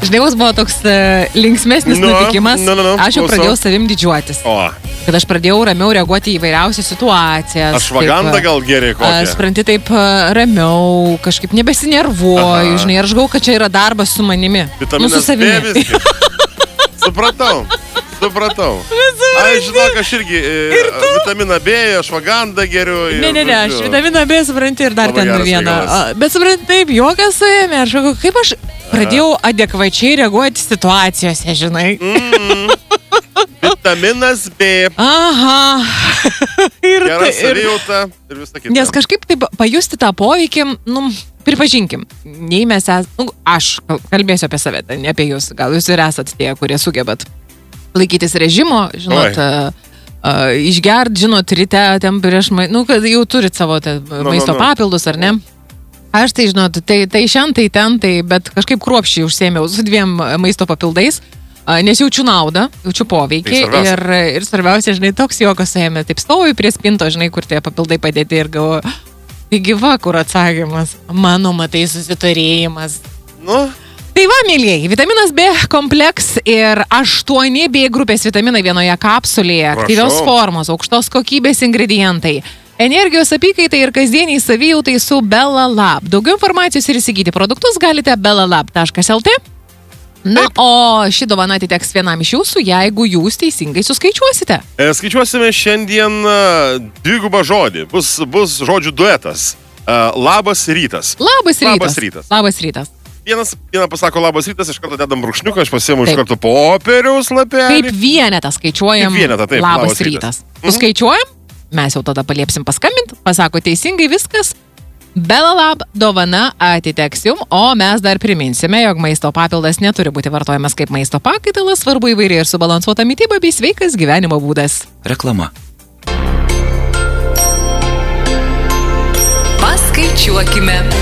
Žinai, mums buvo toks linksmesnis nutikimas. Aš jau pradėjau savim didžiuotis. Kad aš pradėjau ramiau reaguoti į įvairiausias situacijas. Aš vagandą gal geriai kokią. Spranti taip ramiau, kažkaip nebesinervuoju, žinai, ir aš gau, kad čia yra darbas su manimi. Vitaminas su savimi. B visgi. Supratau. Ai, žinok, aš irgi vitaminą B, aš vagandą geriu. Ne, aš vitaminą B supranti ir dar ten vieną. Bet supranti, taip, juokas suėmė. Aš galvoju, kaip aš pradėjau adekvačiai reaguoti situacijose, žinai. Vitaminas B. Aha. Gera savijauta ir visą kitą. Nes kažkaip taip pajusti tą poveikį, pripažinkim, nei mes aš kalbėsiu apie save, ne apie jūs, gal jūs ir esat tie, kurie sugebat laikytis režimo, žinot, išgert, žinot, ryte, ten prieš, kad jau turit savo maisto papildus, ar ne? Aš tai, žinot, tai šiandien, tai ten, bet kažkaip kruopščiai užsėmiau su 2 maisto papildais, nes jaučiu naudą, jaučiu poveikį ir svarbiausia, žinai, toks juokas suėmė, taip stovi prie spinto, žinai, kur tie papildai padėti ir galvoju, taigi va, kur atsakymas, mano matai susiturėjimas. Tai va, mėlyjei, vitaminas B kompleks ir 8 B grupės vitaminai vienoje kapsulėje, aktyvios formos, aukštos kokybės ingredientai, energijos apykaitai ir kasdieniai savijautai su Bella Lab. Daugiau informacijos ir įsigyti produktus galite bellalab.lt. O ši dovana atiteks vienam iš jūsų, jeigu jūs teisingai suskaičiuosite. Skaičiuosime šiandien dvigubą žodį. Bus žodžių duetas. Labas rytas. Labas rytas. Vieną pasako labas rytas, iš karto dedam brūkšniuką, aš pasiemu iš karto popieriaus lapelį. Kaip vienetą skaičiuojam labas rytas. Suskaičiuojam, mes jau tada paliepsim paskambinti, pasako teisingai viskas. Bella Lab dovana atiteks jum, o mes dar priminsime, jog maisto papildas neturi būti vartojamas kaip maisto pakaitalas, svarbu įvairiai ir subalansuota mityba bei sveikas gyvenimo būdas. Reklama. Paskaičiuokime.